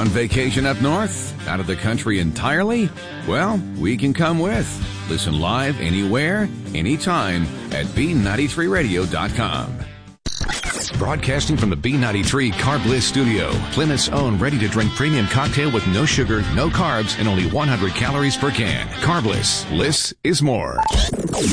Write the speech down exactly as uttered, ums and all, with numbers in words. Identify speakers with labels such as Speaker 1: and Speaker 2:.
Speaker 1: On vacation up north? Out of the country entirely? Well, we can come with. Listen live anywhere, anytime at B ninety-three radio dot com. Broadcasting from the B ninety-three Carb Bliss studio, Plymouth's own ready-to-drink premium cocktail with no sugar, no carbs, and only one hundred calories per can. Carb Bliss. Bliss is more.